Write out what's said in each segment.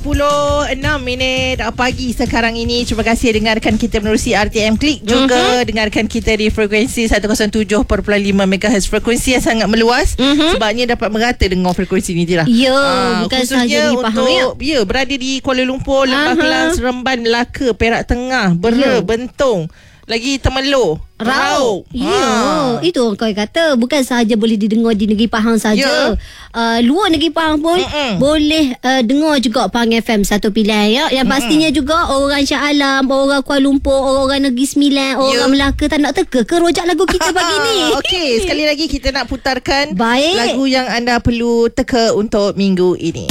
10:06 pagi sekarang ini. Terima kasih dengarkan kita menerusi RTM Klik. Juga dengarkan kita di frekuensi 107.5 MHz. Frekuensi yang sangat meluas. Sebabnya dapat merata dengan frekuensi ni je lah. Ya, bukan sahaja dipaham ya. Berada di Kuala Lumpur, Lembah Kelang, Seremban, Melaka, Perak Tengah, Bera, Bentong, lagi Temerloh, Raub. Ya, itu orang kau kata bukan sahaja boleh didengar di Negeri Pahang saja. Luar Negeri Pahang pun boleh dengar juga Pahang FM, satu pilihan ya. Yang pastinya juga orang Shah Alam, orang Kuala Lumpur, orang Negeri Sembilan, orang Melaka tak nak teka ke rojak lagu kita pagi ni. Okey, sekali lagi kita nak putarkan lagu yang anda perlu teka untuk minggu ini.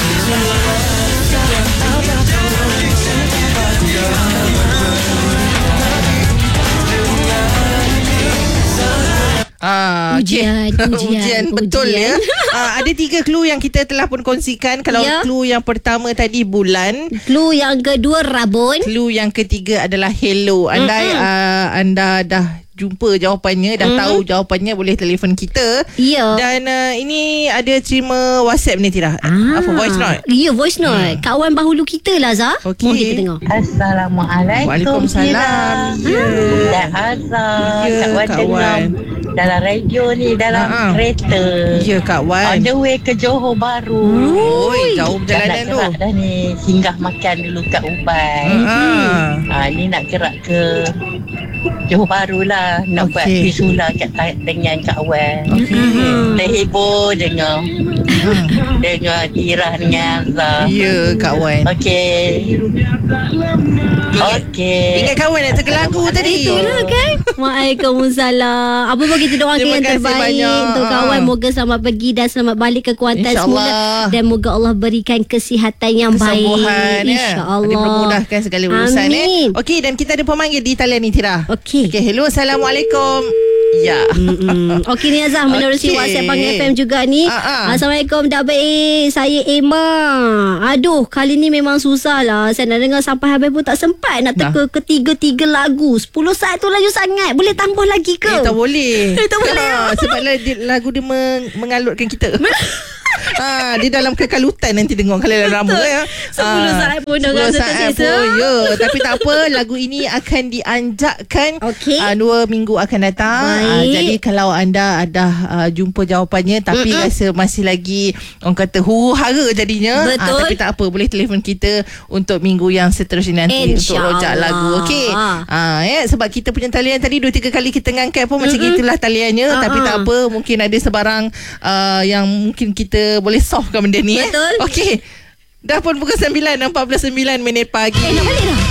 Ujian betul ya. Ada 3 clue yang kita telah pun kongsikan. Kalau clue yang pertama tadi bulan, clue yang kedua rabun, clue yang ketiga adalah hello. Andai anda dah jumpa jawapannya, dah tahu jawapannya, boleh telefon kita. Dan ini ada terima WhatsApp ni tidak? Apa voice note? Ya, voice note. Kawan bahulu kita lah, Zah. Mohon kita tengok. Assalamualaikum. Waalaikumsalam. Dan Azhar, kawan dalam radio ni, dalam kereta. Ya, kawan. On the way ke Johor Bahru. Oi, jauh perjalanan tu. Dah ni, singgah makan dulu kat Ubay. Ni nak gerak ke Johor Bahru lah. Nak buat pisula dengan kawan. Terhibur dengar Ira dengan Azhar. Ya, kawan. Okey. Ingat kawan nak teka lagu tadi. Itulah kan. Waalaikumsalam. Apa pun kita doakan yang terbaik banyak untuk kawan. Moga selamat pergi dan selamat balik ke Kuantan semula. Dan moga Allah berikan kesihatan yang baik. InsyaAllah. Dipermudahkan segala urusan. Okey, dan kita ada pemanggil di talian ni, Tira. Okey, hello, Assalamualaikum. Ya. Okey ni Azhar menerusi WhatsApp Pahang FM juga ni. Assalamualaikum, dah baik. Saya Emma. Aduh, kali ni memang susah lah. Saya nak dengar sampai habis pun tak sempat nak teka ketiga-tiga lagu. 10 saat tu laju sangat. Boleh tambah lagi ke? Tak boleh. Tak boleh. Sebab lagu dia mengalutkan kita. Dia dalam kekalutan nanti dengar kalau lama ya. 10 saat pun dah rasa tersisa. Ya, tapi tak apa, lagu ini akan dianjakkan 2 minggu akan datang. Jadi kalau anda dah jumpa jawapannya tapi rasa masih lagi orang kata huru-hara jadinya, tapi tak apa, boleh telefon kita untuk minggu yang seterusnya nanti untuk rojak lagu. Okey. Sebab kita punya talian tadi 2-3 kali kita ngangkat pun macam itulah taliannya. Tapi tak apa, mungkin ada sebarang yang mungkin kita boleh solvekan benda ni. Betul. Okey. Dah pun pukul 9:49 pagi. Nak balik dah.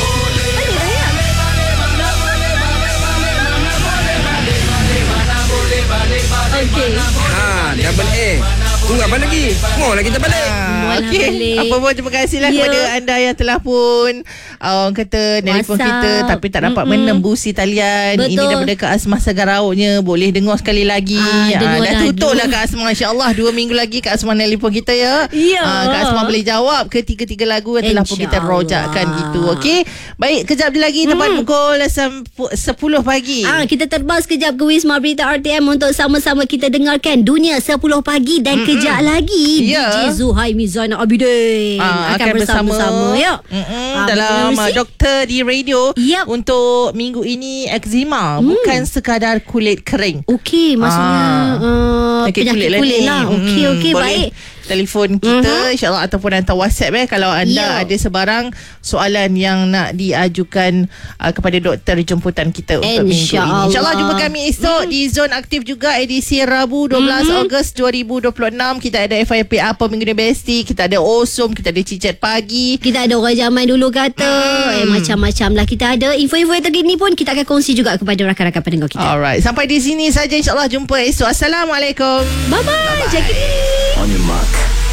Okey. Double A. Tunggu apa lagi? Mau lagi kita balik. Okey. Apa pun terima kasihlah kepada anda yang telah pun orang kata nelefon kita tapi tak dapat menembusi talian. Betul. Ini daripada Kak Asmah Sagarautnya. Boleh dengar sekali lagi. Dah tutup lah Kak Asmah, insya-Allah 2 minggu lagi Kak Asmah nelefon kita ya. Kak Asmah boleh jawab ketiga-tiga lagu yang telah pun kita rojakkan gitu. Okey. Baik, kejap je lagi tepat pukul 10 pagi. Kita terbang sekejap ke Wisma Berita RTM untuk sama-sama kita dengarkan Dunia 10 pagi dan kejap lagi DJ Zuhaimi Zainal Abidin akan bersama-sama dalam Doktor di Radio untuk minggu ini. Eczema bukan sekadar kulit kering. Okey, maksudnya penyakit kulit lah. Okey, baik. Telefon kita insya-Allah ataupun hantar WhatsApp kalau anda ada sebarang soalan yang nak diajukan kepada doktor jemputan kita untuk minggu ini. InsyaAllah jumpa kami esok di Zon Aktif juga edisi Rabu 12 Ogos 2026. Kita ada FYP apa minggu ni besti, kita ada Osum, kita ada Cicet Pagi, kita ada orang zaman dulu kata macam-macam lah. Kita ada info-info yang terkini pun kita akan kongsi juga kepada rakan-rakan pendengar kita. Alright, sampai di sini saja insyaAllah. Jumpa esok. Assalamualaikum. Bye-bye. Jaga diri. On your mark.